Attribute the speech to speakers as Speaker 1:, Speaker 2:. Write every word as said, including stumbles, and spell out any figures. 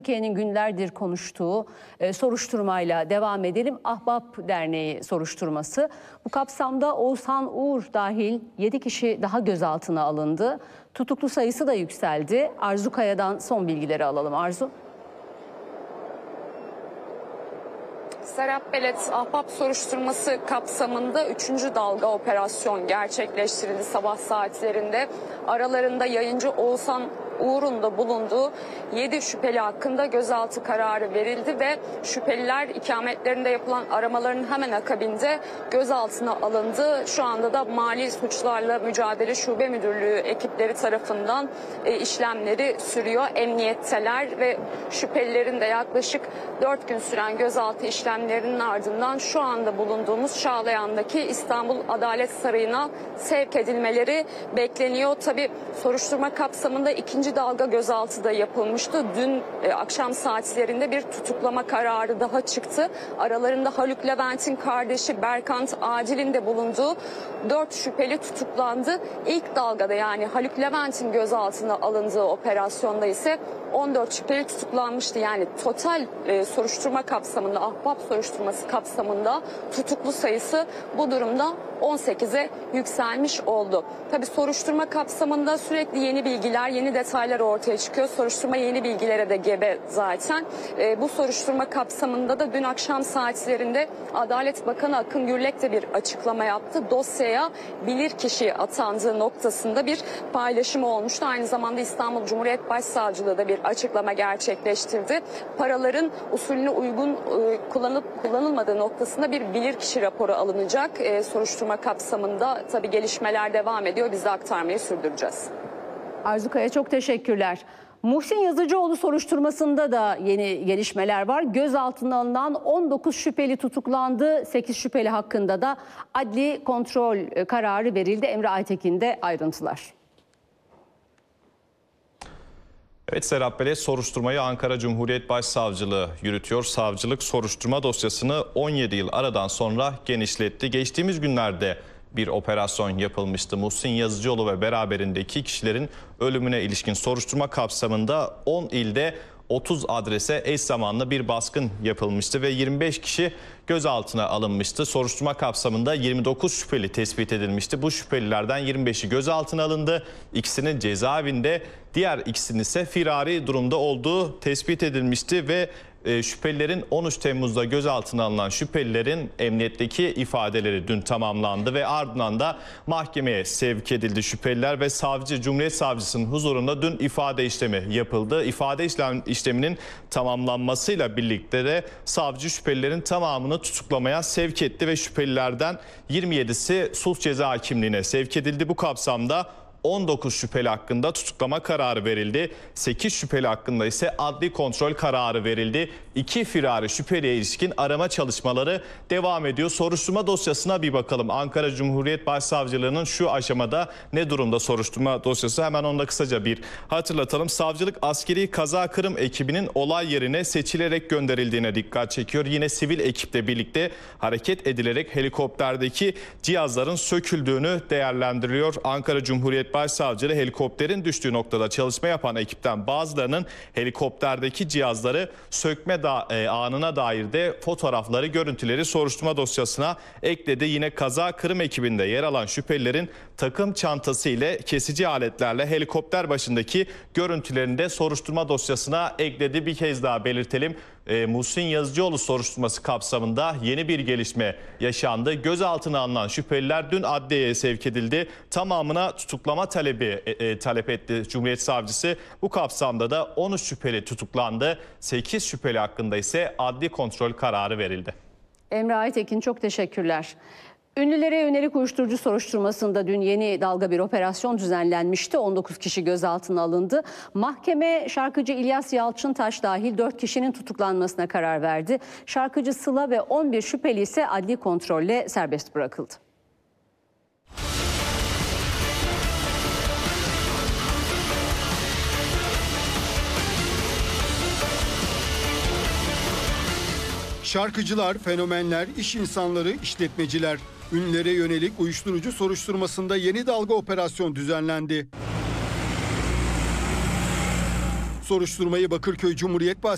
Speaker 1: Türkiye'nin günlerdir konuştuğu e, soruşturmayla devam edelim. Ahbap Derneği soruşturması. Bu kapsamda Oğuzhan Uğur dahil yedi kişi daha gözaltına alındı. Tutuklu sayısı da yükseldi. Arzu Kaya'dan son bilgileri alalım. Arzu.
Speaker 2: Serap Belet Ahbap soruşturması kapsamında üçüncü dalga operasyon gerçekleştirildi sabah saatlerinde. Aralarında yayıncı Oğuzhan Uğur'un da bulunduğu yedi şüpheli hakkında gözaltı kararı verildi ve şüpheliler ikametlerinde yapılan aramaların hemen akabinde gözaltına alındı. Şu anda da Mali Suçlarla Mücadele Şube Müdürlüğü ekipleri tarafından e, işlemleri sürüyor. Emniyetteler ve şüphelilerin de yaklaşık dört gün süren gözaltı işlemlerinin ardından şu anda bulunduğumuz Çağlayan'daki İstanbul Adalet Sarayı'na sevk edilmeleri bekleniyor. Tabii soruşturma kapsamında ikinci dalga gözaltı da yapılmıştı. Dün e, akşam saatlerinde bir tutuklama kararı daha çıktı. Aralarında Haluk Levent'in kardeşi Berkant Acil'in de bulunduğu dört şüpheli tutuklandı. İlk dalgada yani Haluk Levent'in gözaltına alındığı operasyonda ise on dört şüpheli tutuklanmıştı. Yani total e, soruşturma kapsamında, ahbap soruşturması kapsamında tutuklu sayısı bu durumda on sekize yükselmiş oldu. Tabii soruşturma kapsamında sürekli yeni bilgiler, yeni detaylar ortaya çıkıyor. Soruşturma yeni bilgilere de gebe zaten. E, bu soruşturma kapsamında da dün akşam saatlerinde Adalet Bakanı Akın Gürlek de bir açıklama yaptı. Dosyaya bilirkişi atandığı noktasında bir paylaşımı olmuştu. Aynı zamanda İstanbul Cumhuriyet Başsavcılığı da bir açıklama gerçekleştirdi. Paraların usulüne uygun e, kullanıp kullanılmadığı noktasında bir bilirkişi raporu alınacak. E, soruşturma kapsamında tabii gelişmeler devam ediyor. Biz de aktarmayı sürdüreceğiz.
Speaker 1: Arzu Kaya çok teşekkürler. Muhsin Yazıcıoğlu soruşturmasında da yeni gelişmeler var. Gözaltına alınan on dokuz şüpheli tutuklandı. sekiz şüpheli hakkında da adli kontrol kararı verildi. Emre Aytekin'de ayrıntılar.
Speaker 3: Evet, Serap Belet soruşturmayı Ankara Cumhuriyet Başsavcılığı yürütüyor. Savcılık soruşturma dosyasını on yedi yıl aradan sonra genişletti. Geçtiğimiz günlerde bir operasyon yapılmıştı. Muhsin Yazıcıoğlu ve beraberindeki kişilerin ölümüne ilişkin soruşturma kapsamında on ilde otuz adrese eş zamanlı bir baskın yapılmıştı ve yirmi beş kişi gözaltına alınmıştı. Soruşturma kapsamında yirmi dokuz şüpheli tespit edilmişti. Bu şüphelilerden yirmi beşi gözaltına alındı. İkisinin cezaevinde, diğer ikisinin ise firari durumda olduğu tespit edilmişti ve e, şüphelilerin on üç Temmuz'da gözaltına alınan şüphelilerin emniyetteki ifadeleri dün tamamlandı ve ardından da mahkemeye sevk edildi şüpheliler ve savcı, Cumhuriyet Savcısının huzurunda dün ifade işlemi yapıldı. İfade işlem, işleminin tamamlanmasıyla birlikte de savcı şüphelilerin tamamını tutuklamaya sevk etti ve şüphelilerden yirmi yedisi sulh ceza hakimliğine sevk edildi. Bu kapsamda on dokuz şüpheli hakkında tutuklama kararı verildi. sekiz şüpheli hakkında ise adli kontrol kararı verildi. İki firari şüpheliye ilişkin arama çalışmaları devam ediyor. Soruşturma dosyasına bir bakalım. Ankara Cumhuriyet Başsavcılığı'nın şu aşamada ne durumda soruşturma dosyası? Hemen onda kısaca bir hatırlatalım. Savcılık askeri kaza kırım ekibinin olay yerine seçilerek gönderildiğine dikkat çekiyor. Yine sivil ekiple birlikte hareket edilerek helikopterdeki cihazların söküldüğünü değerlendiriyor. Ankara Cumhuriyet Başsavcılığı helikopterin düştüğü noktada çalışma yapan ekipten bazılarının helikopterdeki cihazları sökme da, e, anına dair de fotoğrafları, görüntüleri soruşturma dosyasına ekledi. Yine kaza kırım ekibinde yer alan şüphelilerin takım çantası ile kesici aletlerle helikopter başındaki görüntülerini de soruşturma dosyasına ekledi. Bir kez daha belirtelim. E, Muhsin Yazıcıoğlu soruşturması kapsamında yeni bir gelişme yaşandı. Gözaltına alınan şüpheliler dün adliyeye sevk edildi. Tamamına tutuklama talebi e, e, talep etti Cumhuriyet Savcısı. Bu kapsamda da on üç şüpheli tutuklandı. sekiz şüpheli hakkında ise adli kontrol kararı verildi.
Speaker 1: Emre Aytekin çok teşekkürler. Ünlülere yönelik uyuşturucu soruşturmasında dün yeni dalga bir operasyon düzenlenmişti. on dokuz kişi gözaltına alındı. Mahkeme şarkıcı İlyas Yalçıntaş dahil dört kişinin tutuklanmasına karar verdi. Şarkıcı Sıla ve on bir şüpheli ise adli kontrolle serbest bırakıldı.
Speaker 4: Şarkıcılar, fenomenler, iş insanları, işletmeciler. Ünlülere yönelik uyuşturucu soruşturmasında yeni dalga operasyon düzenlendi. Soruşturmayı Bakırköy Cumhuriyet Başsavcılığı